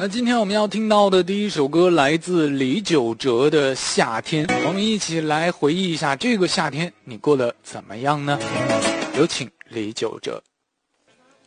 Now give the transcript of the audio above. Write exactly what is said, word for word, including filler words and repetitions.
那今天我们要听到的第一首歌来自李玖哲的《夏天》，我们一起来回忆一下这个夏天你过得怎么样呢？有请李玖哲。